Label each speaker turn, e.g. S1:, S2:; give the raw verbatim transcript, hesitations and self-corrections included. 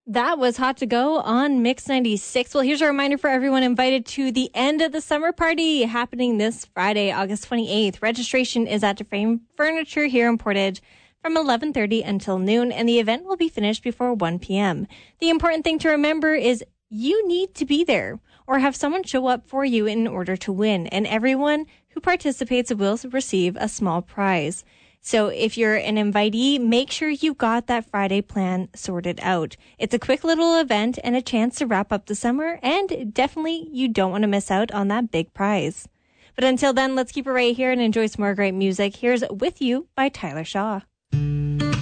S1: That was Hot to Go on Mix ninety-six. Well, here's a reminder for everyone invited to the end of the summer party happening this Friday, August twenty-eighth. Registration is at DeFrame Furniture here in Portage from eleven thirty until noon, and the event will be finished before one p.m. The important thing to remember is you need to be there or have someone show up for you in order to win, and everyone who participates will receive a small prize. So if you're an invitee, make sure you got that Friday plan sorted out. It's a quick little event and a chance to wrap up the summer, and definitely you don't want to miss out on that big prize. But until then, let's keep it right here and enjoy some more great music. Here's With You by Tyler Shaw.